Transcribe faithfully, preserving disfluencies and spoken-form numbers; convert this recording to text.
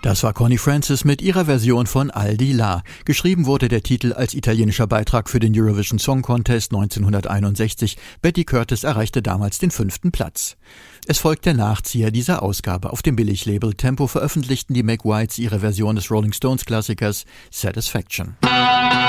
Das war Connie Francis mit ihrer Version von Al Di La. Geschrieben wurde der Titel als italienischer Beitrag für den Eurovision Song Contest neunzehnhunderteinundsechzig. Betty Curtis erreichte damals den fünften Platz. Es folgt der Nachzieher dieser Ausgabe. Auf dem Billiglabel Tempo veröffentlichten die Make Whites ihre Version des Rolling Stones Klassikers Satisfaction.